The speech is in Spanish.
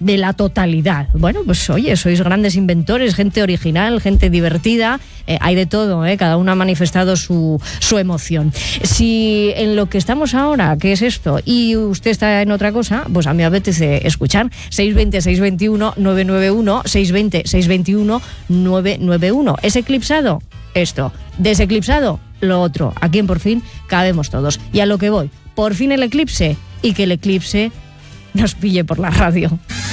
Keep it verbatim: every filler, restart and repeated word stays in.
de la totalidad. Bueno, pues oye, sois grandes inventores, gente original, gente divertida, eh, hay de todo, ¿eh? Cada uno ha manifestado su, su emoción. Si en lo que estamos ahora, ¿qué es esto? Y usted está en otra cosa, pues a mí me apetece escuchar. seis veinte, seis veintiuno, nueve nueve uno, seis veinte, seis veintiuno, nueve nueve uno. ¿Es eclipsado? Esto. ¿Deseclipsado? Lo otro. Aquí en Por Fin cabemos todos. Y a lo que voy, por fin el eclipse, y que el eclipse nos pille por la radio.